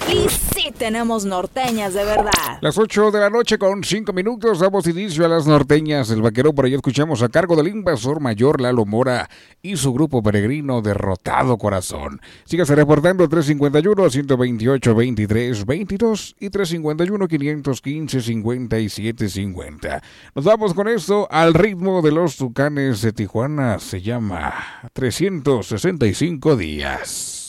Y sí tenemos norteñas de verdad. Las 8 de la noche con 5 minutos damos inicio a las norteñas. El vaquero por ahí escuchamos a cargo del invasor mayor Lalo Mora y su grupo peregrino Derrotado Corazón. Sígase reportando 351-128-23-22 y 351-515-5750. Nos vamos con esto al ritmo de los Tucanes de Tijuana. Se llama 365 días.